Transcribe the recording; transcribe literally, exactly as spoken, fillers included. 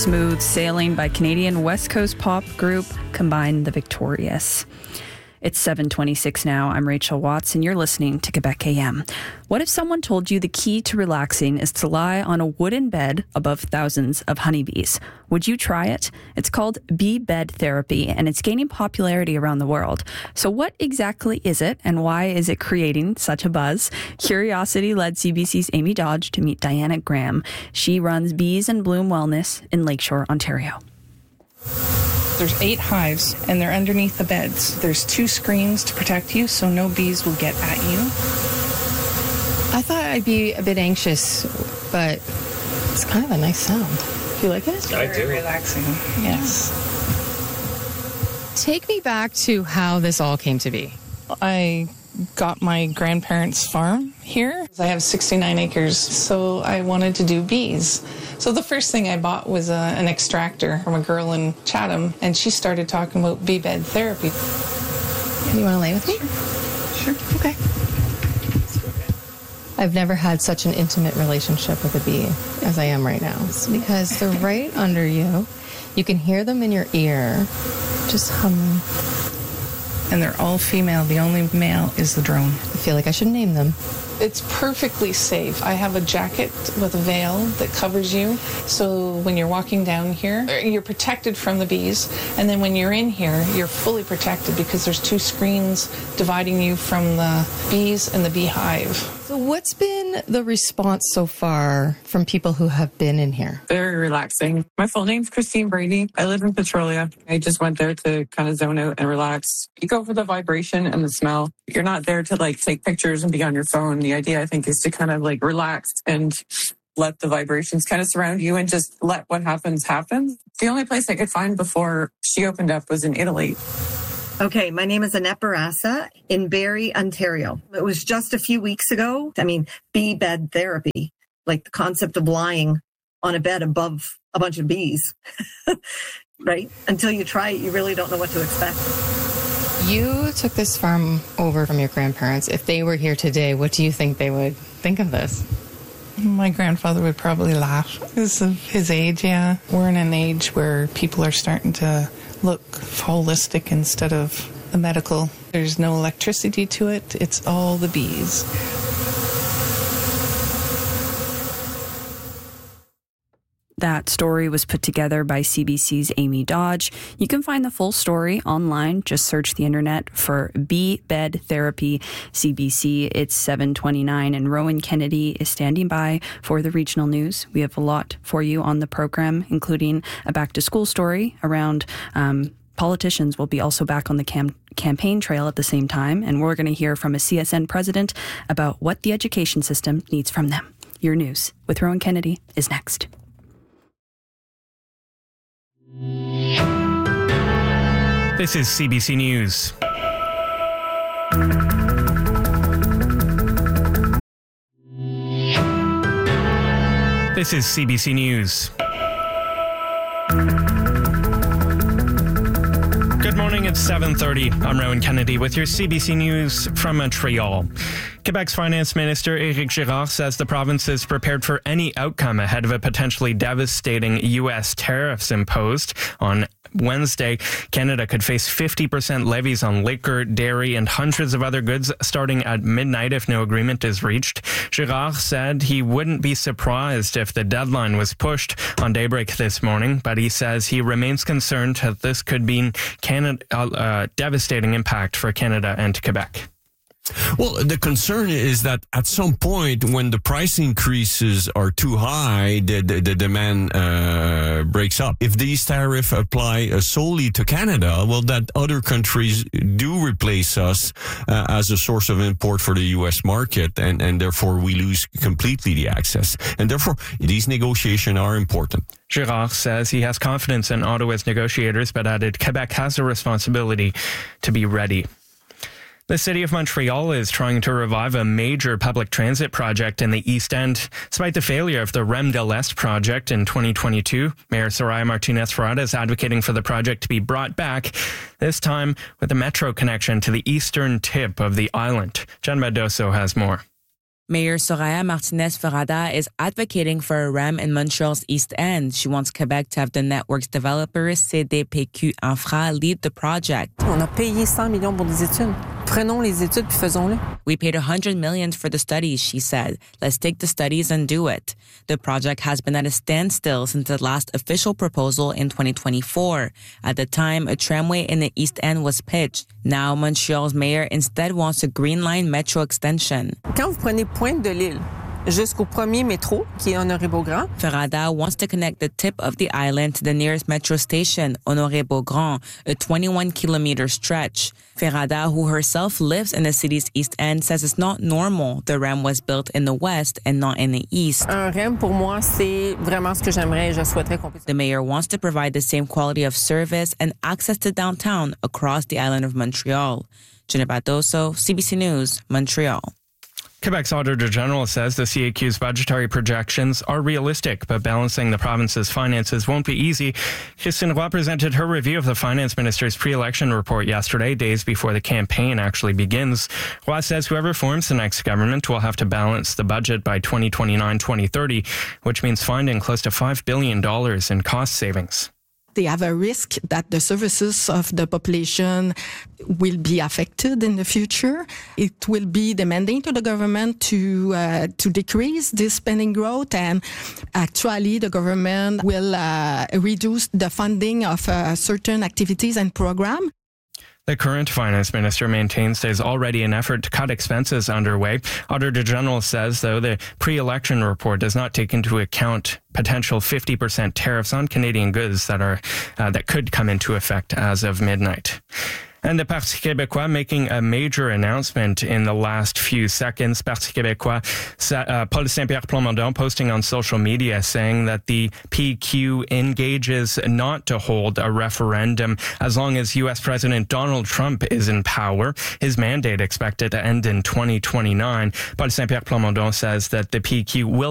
smooth sailing by Canadian West Coast pop group Combine the Victorious. It's seven twenty-six now. I'm Rachel Watts, and you're listening to Quebec A M. What if someone told you the key to relaxing is to lie on a wooden bed above thousands of honeybees? Would you try it? It's called bee bed therapy, and it's gaining popularity around the world. So what exactly is it, and why is it creating such a buzz? Curiosity led C B C's Amy Dodge to meet Diana Graham. She runs Bees and Bloom Wellness in Lakeshore, Ontario. There's eight hives, and they're underneath the beds. There's two screens to protect you, so no bees will get at you. I thought I'd be a bit anxious, but it's kind of a nice sound. Do you like it? I do. Very relaxing, yes. Take me back to how this all came to be. I got my grandparents' farm here. I have sixty-nine acres, so I wanted to do bees. So the first thing I bought was a, an extractor from a girl in Chatham, and she started talking about bee bed therapy. You want to lay with me? Sure. Sure. Okay. I've never had such an intimate relationship with a bee as I am right now. It's because they're right under you. You can hear them in your ear, just humming. And they're all female. The only male is the drone. I feel like I should name them. It's perfectly safe. I have a jacket with a veil that covers you. So when you're walking down here, you're protected from the bees. And then when you're in here, you're fully protected because there's two screens dividing you from the bees and the beehive. So what's been the response so far from people who have been in here? Very relaxing. My full name's Christine Brady. I live in Petrolia. I just went there to kind of zone out and relax. You go for the vibration and the smell. You're not there to like take pictures and be on your phone. The idea, I think, is to kind of like relax and let the vibrations kind of surround you and just let what happens happen. The only place I could find before she opened up was in Italy. Okay, my name is Annette Barassa in Barrie, Ontario. It was just a few weeks ago. I mean, bee bed therapy, like the concept of lying on a bed above a bunch of bees, right? Until you try it, you really don't know what to expect. You took this farm over from your grandparents. If they were here today, what do you think they would think of this? My grandfather would probably laugh because of his age, yeah. We're in an age where people are starting to look holistic instead of the medical. There's no electricity to it. It's all the bees. That story was put together by C B C's Amy Dodge. You can find the full story online. Just search the internet for Bee Bed Therapy C B C. It's seven twenty-nine, and Rowan Kennedy is standing by for the regional news. We have a lot for you on the program, including a back-to-school story around um, politicians will be also back on the cam- campaign trail at the same time, and we're going to hear from a C S N president about what the education system needs from them. Your news with Rowan Kennedy is next. This is C B C News. This is C B C News. Good morning, it's seven thirty. I'm Rowan Kennedy with your C B C News from Montreal. Quebec's Finance Minister Éric Girard says the province is prepared for any outcome ahead of a potentially devastating U S tariffs imposed on Wednesday. Canada could face fifty percent levies on liquor, dairy, and hundreds of other goods starting at midnight if no agreement is reached. Girard said he wouldn't be surprised if the deadline was pushed on daybreak this morning, but he says he remains concerned that this could mean Canada, uh, devastating impact for Canada and Quebec. Well, the concern is that at some point when the price increases are too high, the, the, the demand uh, breaks up. If these tariffs apply uh, solely to Canada, well, that other countries do replace us uh, as a source of import for the U S market, and, and therefore we lose completely the access. And therefore, these negotiations are important. Girard says he has confidence in Ottawa's negotiators, but added Quebec has a responsibility to be ready. The City of Montreal is trying to revive a major public transit project in the East End. Despite the failure of the Rem de l'Est project in twenty twenty-two, Mayor Soraya Martinez-Farada is advocating for the project to be brought back, this time with a metro connection to the eastern tip of the island. John Mendoza has more. Mayor Soraya Martinez-Ferrada is advocating for a RAM in Montreal's East End. She wants Quebec to have the network's developer C D P Q Infra lead the project. On a payé cent millions pour des études. Prenons les études puis faisons-le. We paid one hundred million dollars for the studies, she said. Let's take the studies and do it. The project has been at a standstill since the last official proposal in twenty twenty-four. At the time, a tramway in the East End was pitched. Now, Montreal's mayor instead wants a Green Line metro extension. Quand vous prenez Pointe de l'Île jusqu'au premier métro, qui est Honoré-Beaugrand, Ferrada wants to connect the tip of the island to the nearest metro station, Honoré-Beaugrand, a twenty-one kilometer stretch. Ferrada, who herself lives in the city's East End, says it's not normal the RAM was built in the west and not in the east. Un R E M, pour moi, c'est vraiment ce que j'aimerais et je souhaiterais qu'on puisse. The mayor wants to provide the same quality of service and access to downtown across the island of Montreal. Jenna Badoso, C B C News, Montreal. Quebec's Auditor General says the C A Q's budgetary projections are realistic, but balancing the province's finances won't be easy. Christine Roy presented her review of the finance minister's pre-election report yesterday, days before the campaign actually begins. Roy says whoever forms the next government will have to balance the budget by twenty twenty-nine to twenty thirty, which means finding close to five billion dollars in cost savings. They have a risk that the services of the population will be affected in the future. It will be demanding to the government to uh, to decrease this spending growth, and actually the government will uh, reduce the funding of uh, certain activities and programs. The current finance minister maintains there's already an effort to cut expenses underway. Auditor General says, though, the pre-election report does not take into account potential fifty percent tariffs on Canadian goods that are uh, that could come into effect as of midnight. And the Parti québécois making a major announcement in the last few seconds. Parti québécois, uh, Paul Saint-Pierre Plamondon posting on social media saying that the P Q engages not to hold a referendum as long as U S President Donald Trump is in power. His mandate expected to end in twenty twenty-nine. Paul Saint-Pierre Plamondon says that the P Q will